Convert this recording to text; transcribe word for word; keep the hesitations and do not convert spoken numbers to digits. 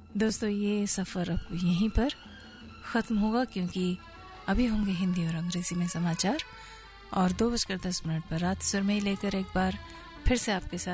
दोस्तों ये सफ़र अब यहीं पर ख़त्म होगा, क्योंकि अभी होंगे हिंदी और अंग्रेज़ी में समाचार और दो बजकर दस मिनट पर रात सुरमई लेकर एक बार फिर से आपके साथ